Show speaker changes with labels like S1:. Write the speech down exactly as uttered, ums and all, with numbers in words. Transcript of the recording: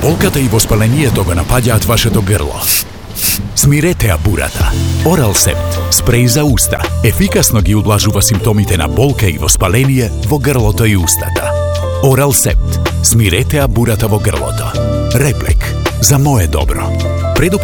S1: Болката и воспалението го напаѓаат вашето грло. Смиретеа бурата. Оралсепт, спреј за уста, ефикасно ги удлажува симптомите на болка и воспаление во грлото и устата. Оралсепт, смиретеа бурата во грлото. Реплек, за мое добро. Предупомнете